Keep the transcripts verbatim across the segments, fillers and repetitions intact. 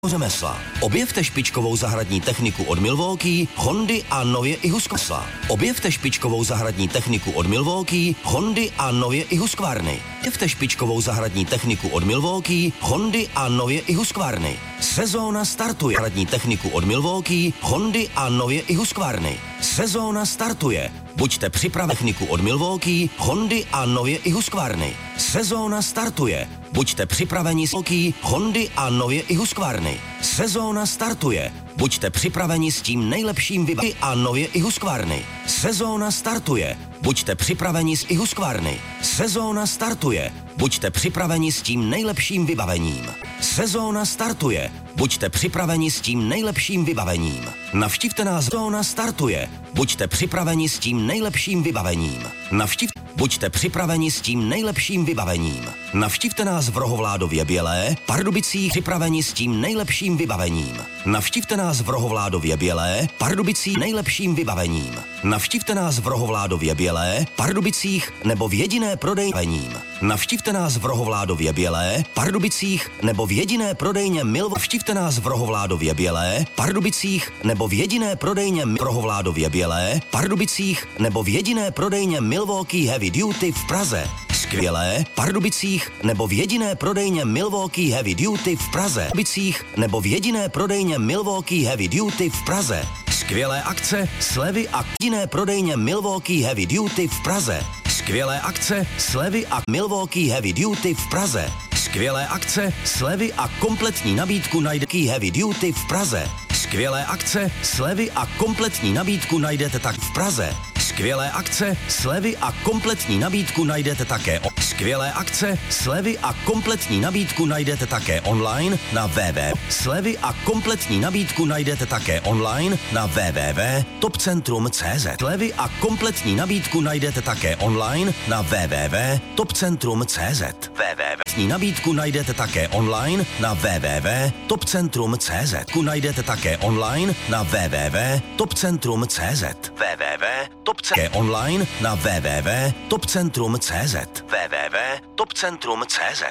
řemesla. Objevte špičkovou zahradní techniku od Milwaukee, Hondy a nově i Husqvarna. Objevte špičkovou zahradní techniku od Milwaukee, Hondy a nově i Husqvarny. Objevte špičkovou zahradní techniku od Milwaukee, Hondy a nově i Husqvarny. Sezóna startuje. Zahradní techniku od Milwaukee, Hondy a nově i Husqvarny. Sezóna startuje. Buďte připraveni. Techniku od Milwaukee, Hondy a nově i Husqvarny. Sezóna startuje. Buďte připraveni s Milwaukee, Hondy a nově i Husqvarny. Sezóna startuje. Buďte připraveni s tím nejlepším vybavením a nově i Husqvarny. Sezóna startuje. Buďte připraveni s i Husqvarny. Sezóna startuje. Buďte připraveni s tím nejlepším vybavením. Sezóna startuje. Buďte připraveni s tím nejlepším vybavením. Navštivte nás. Sezóna startuje. Buďte připraveni s tím nejlepším vybavením. Navštivte. Buďte připraveni s tím nejlepším vybavením. Navštivte nás v Rohovládově Bělé, Pardubicích, připraveni s tím nejlepším vybavením. Navštivte nás v Rohovládově Bělé, Pardubicích nejlepším vybavením. Navštivte nás v Rohovládově Bělé, Pardubicích nebo v jediné prodejně. Navštivte nás v Rohovládově Bělé, Pardubicích nebo v jediné prodejně Milwaukee. Navštivte nás v Rohovládově Bělé, Pardubicích nebo v jediné prodejně v Rohovládově Bělé, Pardubicích nebo v jediné prodejně Milwaukee Heavy Duty v Praze. Skvělé, Pardubicích nebo v jediné prodejně Milwaukee Heavy Duty v Praze. Pardubicích nebo v jediné prodejně Milwaukee Heavy Duty v Praze. Skvělé akce, slevy a jediné prodejně Milwaukee Heavy Duty v Praze. Skvělé akce, slevy a Milwaukee Heavy Duty v Praze. Skvělé akce, slevy a kompletní nabídku najdete Heavy Duty v Praze. Skvělé akce, slevy a kompletní nabídku najdete tak v Praze. Skvělé akce, slevy a kompletní nabídku najdete také o... Skvělé akce, slevy a kompletní nabídku najdete také online na www. Slevy a kompletní nabídku najdete také online na www tečka topcentrum tečka cz. Slevy a kompletní nabídku najdete také online na www tečka topcentrum tečka cz. www. Nabídku najdete také online na www tečka topcentrum tečka cz. Najdete také online na www tečka topcentrum tečka cz. www Topce online na www tečka topcentrum tečka cz. www tečka topcentrum tečka cz.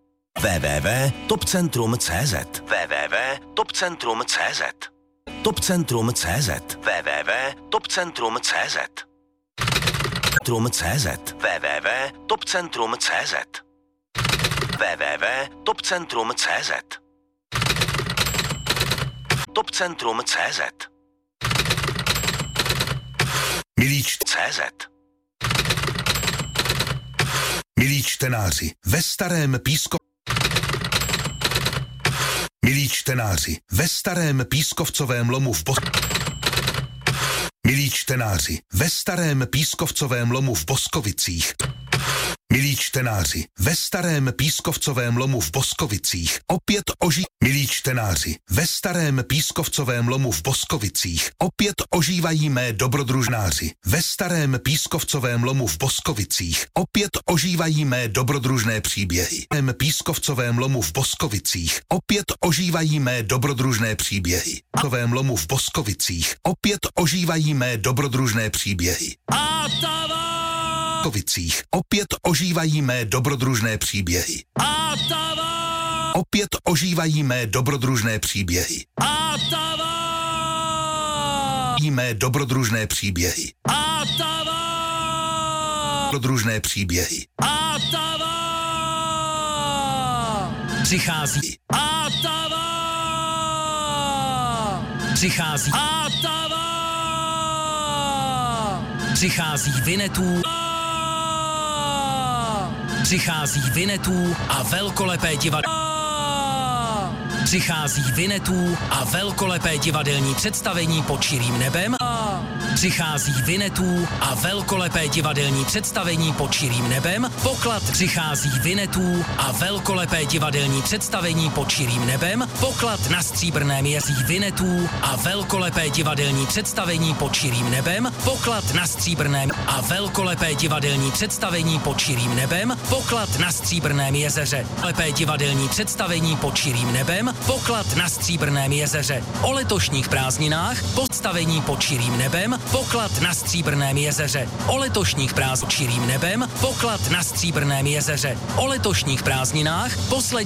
www tečka topcentrum tečka cz. www tečka topcentrum tečka cz. Topcentrum tečka cz. www tečka topcentrum tečka cz. Topcentrum tečka cz. www tečka topcentrum tečka cz. www tečka topcentrum tečka cz. Topcentrum tečka cz. Milí čtenáři. Milí čtenáři, ve starém písko... Milí čtenáři, ve starém pískovcovém lomu v Bos... Milí čtenáři, ve starém pískovcovém lomu v Boskovicích... Milí čtenáři, ve starém pískovcovém lomu v Boskovicích opět oží... Milí čtenáři, ve starém pískovcovém lomu v Boskovicích opět ožívají mé dobrodružnáři. Ve starém pískovcovém lomu v Boskovicích opět ožívají mé dobrodružné příběhy. V starém pískovcovém lomu v Boskovicích opět ožívají mé dobrodružné příběhy. V pískovcovém lomu v Boskovicích opět ožívají mé dobrodružné příběhy. A Boskovicích opět ožívají mé dobrodružné příběhy. A Opět ožívají mé dobrodružné příběhy. A Mé dobrodružné příběhy. A Dobrodružné příběhy. A Přichází. A Přichází. A Přichází Vinetů. Přichází Vinetů a velkolepé divadlo. Přichází Vinetů a velkolepé divadelní představení pod širým nebem. Přichází Vinetů a velkolepé divadelní představení pod širým nebem. Poklad. Přichází Vinetů a velkolepé divadelní představení pod širým nebem. Poklad na Stříbrném jezdí Vinetů a velkolepé divadelní představení pod širým nebem. Poklad na Stříbrném a velkolepé divadelní představení pod širým nebem. Poklad na Stříbrném jezeře. Lepé divadelní představení pod širým nebem. Poklad na Stříbrném jezeře. O letošních prázdninách postavení pod širým nebem. Poklad na Stříbrném jezeře. O letošních prázdninách pod širým nebem. Poklad na Stříbrném jezeře. O letošních prázdninách poslední